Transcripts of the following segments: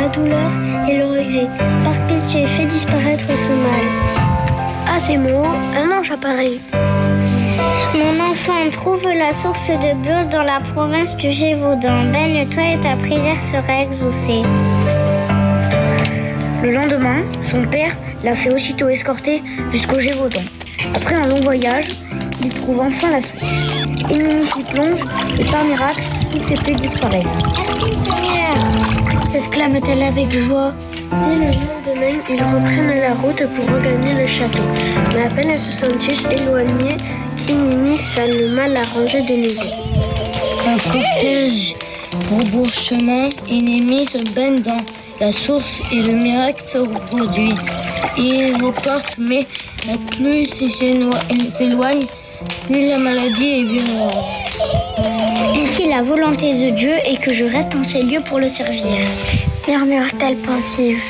douleur et le regret. Par pitié, fais disparaître ce mal. À ces mots, un ange apparaît. Mon enfant, trouve la source de Bure dans la province du Gévaudan. Baigne-toi et ta prière sera exaucée. Le lendemain, son père l'a fait aussitôt escorter jusqu'au Gévaudan. Après un long voyage, il trouve enfin la source. Énimie s'y plonge et par miracle, toutes ses plaies disparaissent. Merci Seigneur, s'exclame-t-elle avec joie. Dès le lendemain, ils reprennent la route pour regagner le château. Mais à peine elles se sentent éloignées qu'Énimie sent le mal arrangé de nouveau. Un cortège rebrousse chemin, Énimie se baigne dans la source et le miracle se reproduit. Il reporte, mais plus il s'éloigne, plus la maladie est virulente. Ainsi la volonté de Dieu est que je reste en ces lieux pour le servir, murmure-t-elle pensive.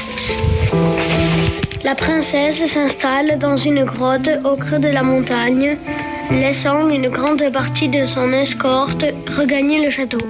La princesse s'installe dans une grotte au creux de la montagne, laissant une grande partie de son escorte regagner le château.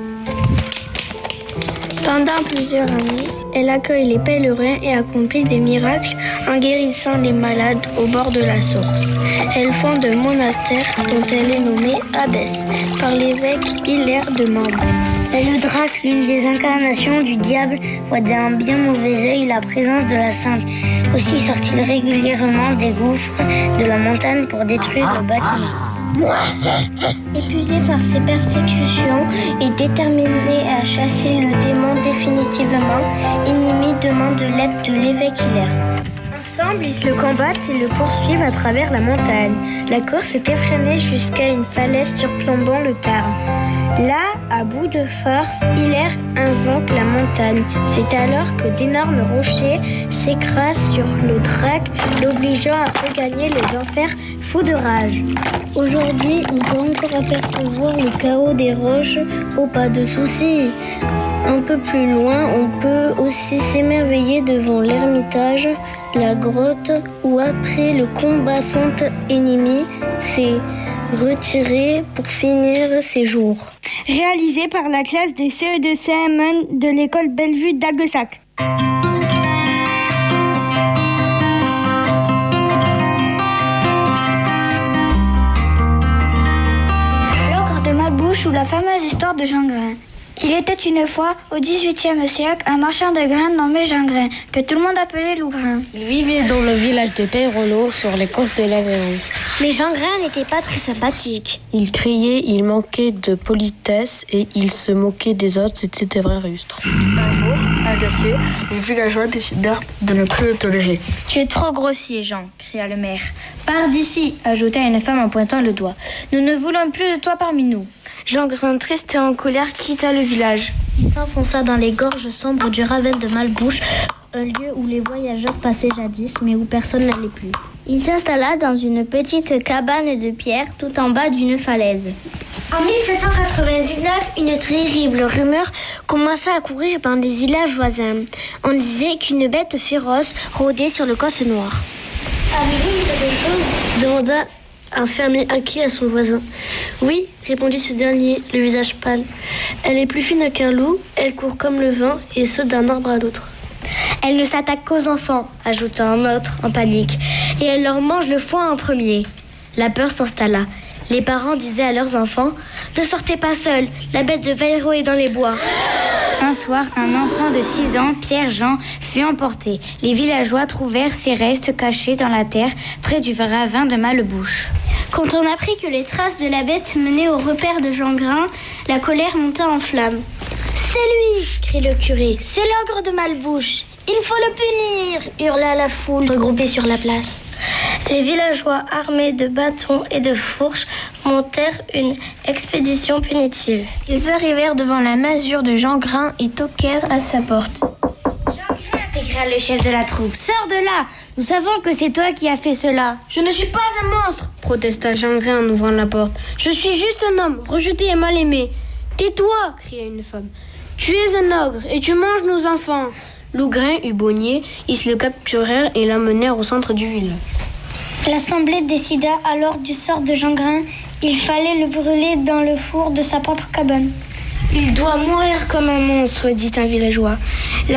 Pendant plusieurs années, elle accueille les pèlerins et accomplit des miracles en guérissant les malades au bord de la source. Elle fonde un monastère dont elle est nommée abbesse par l'évêque Hilaire de Mende. Le drac, l'une des incarnations du diable, voit d'un bien mauvais œil la présence de la sainte. Aussi sort-il régulièrement des gouffres de la montagne pour détruire le bâtiment. Épuisée par ses persécutions et déterminée à chasser le démon définitivement, Énimie demande l'aide de l'évêque Hilaire. Ensemble, ils le combattent et le poursuivent à travers la montagne. La course est effrénée jusqu'à une falaise surplombant le Tarn. Là, à bout de force, Hilaire invoque la montagne. C'est alors que d'énormes rochers s'écrasent sur le drac, l'obligeant à regagner les enfers fou de rage. Aujourd'hui, on peut encore apercevoir le chaos des roches. Oh, pas de soucis. Un peu plus loin, on peut aussi s'émerveiller devant l'ermitage, la grotte, où après le combat sainte Énimie s'est retirée pour finir ses jours. Réalisé par la classe des CE2 CM1 de l'école Bellevue d'Aguessac. L'ogre de Malbouche ou la fameuse histoire de Jean Grain. Il était une fois, au XVIIIe siècle, un marchand de grains nommé Jean Grain, que tout le monde appelait Lougrain. Il vivait dans le village de Peyrollo, sur les côtes de l'Aveyron. Mais Jean Grain n'était pas très sympathique. Il criait, il manquait de politesse et il se moquait des autres, c'était vrai rustre. Un jour, agacés, les villageois décidèrent de ne plus le tolérer. « Tu es trop grossier, Jean !» cria le maire. « Pars d'ici !» ajouta une femme en pointant le doigt. « Nous ne voulons plus de toi parmi nous !» Jean Grain, triste et en colère, quitta le village. Il s'enfonça dans les gorges sombres du ravin de Malbouche, un lieu où les voyageurs passaient jadis, mais où personne n'allait plus. Il s'installa dans une petite cabane de pierre tout en bas d'une falaise. En 1799, une terrible rumeur commença à courir dans les villages voisins. On disait qu'une bête féroce rôdait sur le Cosse Noir. Avez-vous vu quelque chose ? Demanda un fermier inquiet à son voisin. Oui, répondit ce dernier, le visage pâle. Elle est plus fine qu'un loup, elle court comme le vent et saute d'un arbre à l'autre. Elle ne s'attaque qu'aux enfants, ajouta un autre en panique, et elle leur mange le foie en premier. La peur s'installa. Les parents disaient à leurs enfants « Ne sortez pas seuls, la bête de Vairo est dans les bois ». Un soir, un enfant de 6 ans, Pierre-Jean, fut emporté. Les villageois trouvèrent ses restes cachés dans la terre, près du ravin de Malbouche. Quand on apprit que les traces de la bête menaient au repère de Jean Grain, la colère monta en flammes. « C'est lui !» crie le curé. « C'est l'ogre de Malbouche !»« Il faut le punir !» hurla la foule regroupée sur la place. Les villageois armés de bâtons et de fourches montèrent une expédition punitive. Ils arrivèrent devant la masure de Jean Grain et toquèrent à sa porte. « Jean Grain !» s'écria le chef de la troupe. « Sors de là! Nous savons que c'est toi qui as fait cela. »« Je ne suis pas un monstre !» protesta Jean Grain en ouvrant la porte. « Je suis juste un homme, rejeté et mal aimé. »« Tais-toi !» cria une femme. « Tu es un ogre et tu manges nos enfants. » Lougrain eut bonnier, ils le capturèrent et l'amenèrent au centre du village. L'assemblée décida alors du sort de Jean Grain. Il fallait le brûler dans le four de sa propre cabane. « Il doit mourir comme un monstre », dit un villageois.